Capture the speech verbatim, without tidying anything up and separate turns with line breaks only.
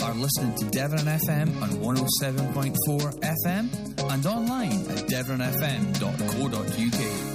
are listening to Devon F M on one oh seven point four F M and online at devon f m dot co dot u k.